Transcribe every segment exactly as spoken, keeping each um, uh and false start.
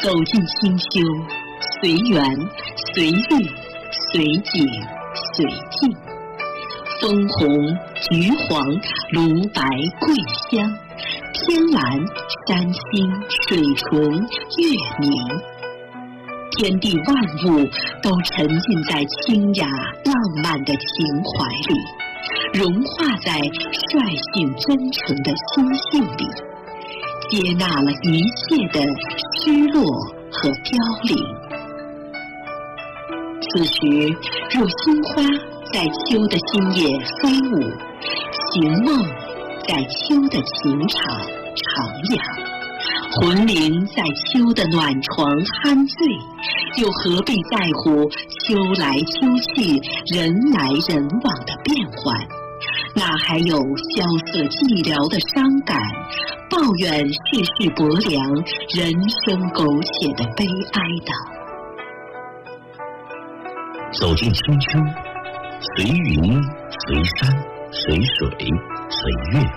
走进清修，随缘随遇随景随境，枫红橘黄芦白桂香，天蓝山青水纯月明，天地万物都沉浸在清雅浪漫的情怀里，融化在率性真诚的心性里，接纳了一切的失落和凋零。此时，若心花在秋的新叶飞舞，情梦在秋的情场徜徉，魂灵在秋的暖床酣醉，又何必在乎秋来秋去人来人往的变幻？哪还有萧瑟寂寥的伤感，抱怨世事薄凉，人生苟且的悲哀的？ 走进清秋，随云随山随水随月，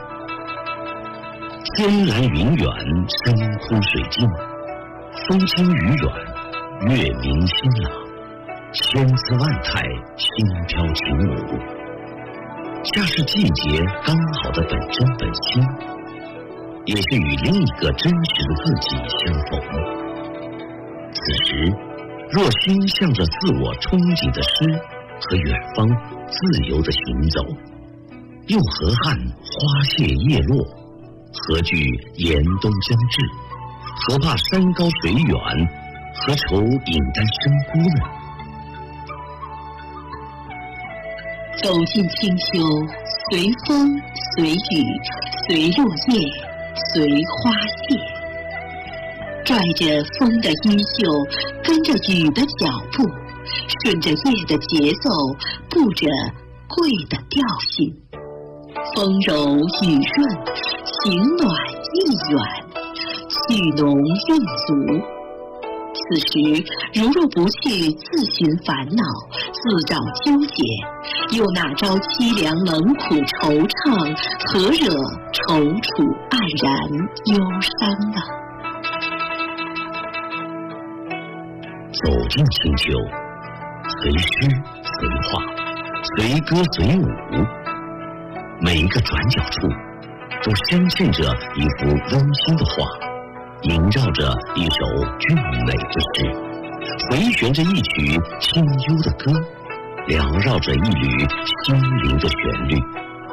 天蓝云远深空水静，风轻雨软月明星朗，千姿万态轻飘情舞，恰是季节刚好的本真本心，也是与另一个真实的自己相逢。此时若心向着自我憧憬的诗和远方自由的行走，又何憾花谢叶落，何惧严冬将至，何怕山高水远，何愁影单身孤呢？ 走进清秋，随风随雨随落叶随花谢，拽着风的衣袖，跟着雨的脚步，顺着叶的节奏，步着桂的调性，风柔雨润，情暖意远，趣浓韵足。此时如若不去自寻烦恼，自找纠结，又哪招凄凉冷苦惆怅，何惹踌躇黯然忧伤呢？ 走进清秋，随诗随画随歌随舞，每一个转角处都镶嵌着一幅温馨的画，萦绕着一首俊美的诗，回旋着一曲清幽的歌，缭绕着一缕心灵的旋律。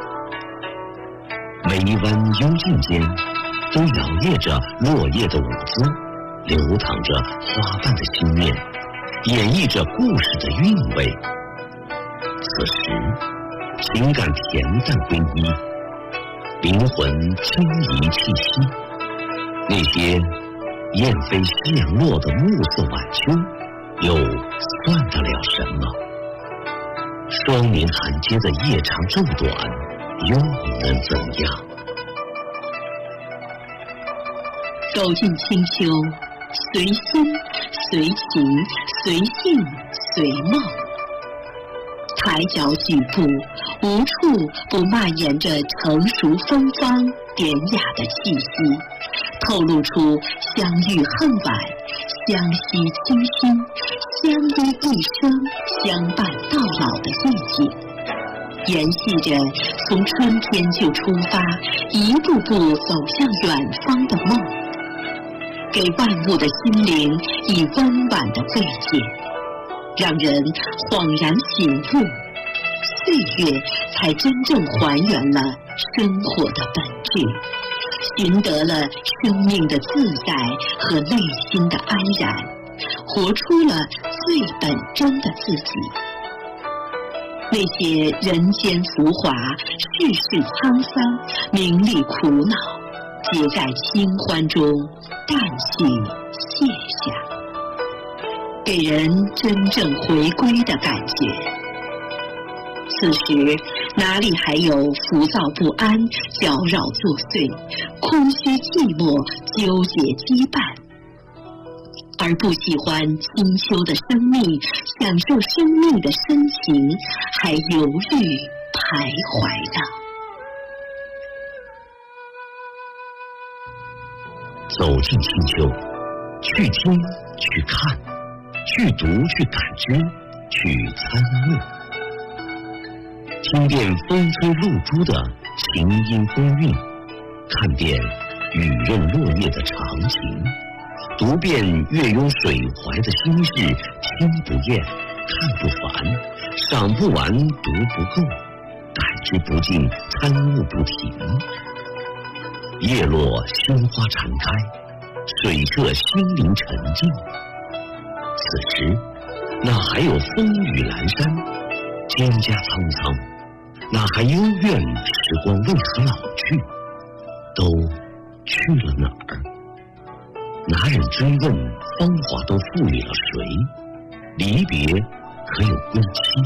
每一弯幽静间，都摇曳着落叶的舞姿，流淌着花瓣的心念，演绎着故事的韵味。此时情感恬淡归一，灵魂轻移气息，那些燕飞夕阳落的暮色晚秋，又算得了什么？双年寒阶的夜长昼短，又能怎样？ 走进清秋，随心随情随性随梦，抬脚举步，无处不蔓延着成熟芬芳典雅的气息，透露出相遇恨晚，相惜倾心，相依一生，相伴到老的意境，延续着从春天就出发，一步步走向远方的梦，给万物的心灵以温婉的慰藉，让人恍然醒悟，岁月才真正还原了生活的本质，寻得了生命的自在和内心的安然，活出了最本真的自己。那些人间浮华，世事沧桑，名利苦恼，皆在清欢中淡去卸下，给人真正回归的感觉。此时哪里还有浮躁不安、搅扰作祟、空虚寂寞、纠结羁绊，而不喜欢清秋的生命，享受生命的深情，还犹豫徘徊的？ 走进清秋， 去听，去看，去读，去感知，去参悟，听遍风吹露珠的琴音风韵，看遍雨润落叶的长情，读遍月涌水怀的心事，听不厌，看不烦，赏不完，读不够，感知不尽，参悟不停。叶落鲜花常开，水色心灵沉静。此时，哪还有风雨阑珊，蒹葭苍苍？哪还幽怨时光为何老去？都去了哪儿？哪忍追问芳华都赋予了谁？离别可有归期？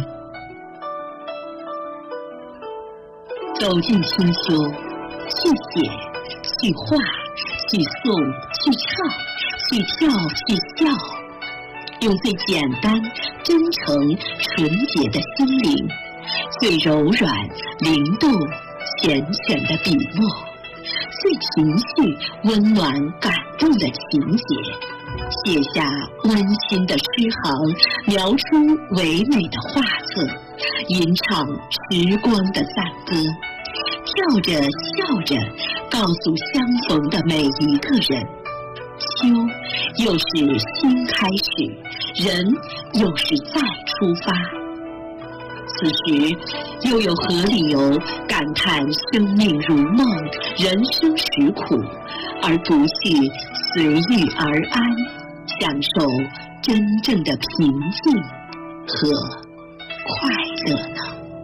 走进清修，去写，去画，去诵，去唱，去跳，去笑，用最简单、真诚、纯洁的心灵，最柔软、灵动、缱绻的笔墨，最情绪温暖、感动的情节，写下温馨的诗行，描出唯美的画册，吟唱时光的赞歌，跳着笑着告诉相逢的每一个人，秋又是新开始，人又是再出发。此时又有何理由感叹生命如梦，人生实苦，而不去随遇而安，享受真正的平静和快乐呢？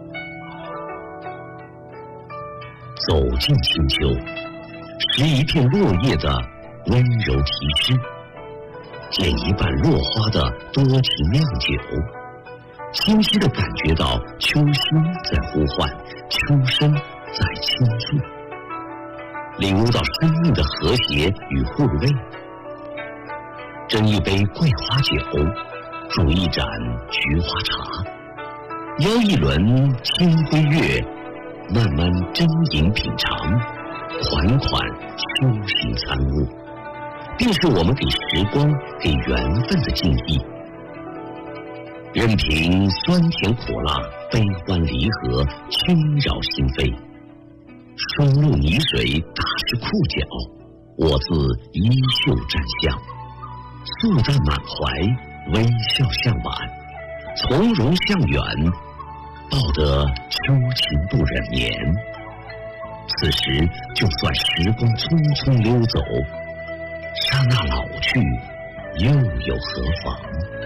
走进清秋，拾一片落叶的温柔题诗，捡一瓣落花的多情酿酒，清晰地感觉到秋心在呼唤，秋声在倾诉，领悟到生命的和谐与互慰。斟一杯桂花酒，煮一盏菊花茶，邀一轮清辉月，慢慢斟饮品尝，款款修行参悟，便是我们给时光、给缘分的敬意。任凭酸甜苦辣、悲欢离合侵扰心扉，霜露泥水打湿裤脚，我自衣袖沾香，素淡满怀，微笑向晚，从容向远，抱得秋情不忍眠。此时就算时光匆匆溜走，刹那老去，又有何妨？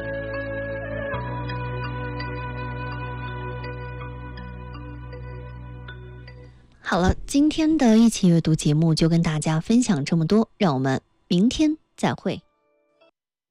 好了，今天的一起阅读节目就跟大家分享这么多，让我们明天再会。